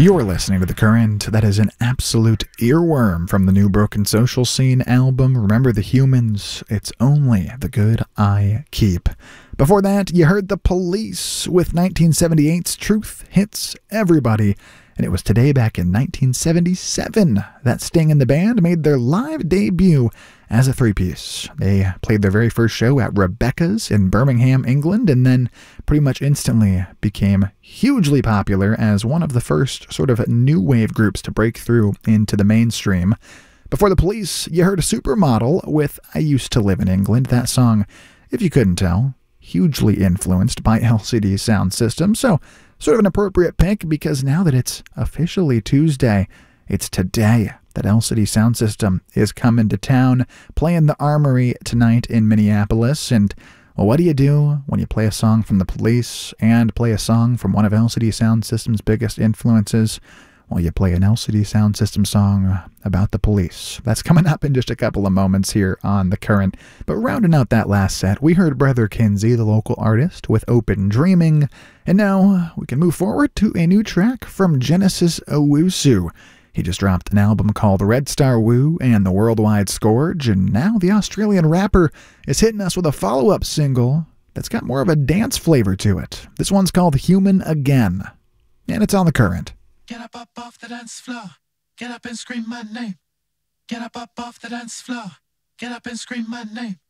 You're listening to The Current. That is an absolute earworm from the new Broken Social Scene album, Remember the Humans, It's Only the Good I Keep. Before that, you heard The Police with 1978's Truth Hits Everybody, and it was today back in 1977 that Sting and the band made their live debut as a three-piece. They played their very first show at Rebecca's in Birmingham, England, and then pretty much instantly became hugely popular as one of the first sort of new wave groups to break through into the mainstream. Before The Police, you heard a Supermodel with I Used to Live in England. That song, if you couldn't tell, hugely influenced by LCD Sound System, so sort of an appropriate pick because now that it's officially Tuesday, it's today that LCD Sound System is coming to town, playing the Armory tonight in Minneapolis. And well, what do you do when you play a song from The Police and play a song from one of LCD Sound System's biggest influences? Well, you play an LCD Sound System song about the police. That's coming up in just a couple of moments here on The Current. But rounding out that last set, we heard Brother Kinsey, the local artist, with Open Dreaming. And now we can move forward to a new track from Genesis Owusu. He just dropped an album called Red Star Woo and the Worldwide Scourge, and now the Australian rapper is hitting us with a follow-up single that's got more of a dance flavor to it. This one's called Human Again, and it's on The Current. Get up off the dance floor, get up and scream my name. Get up off the dance floor, get up and scream my name.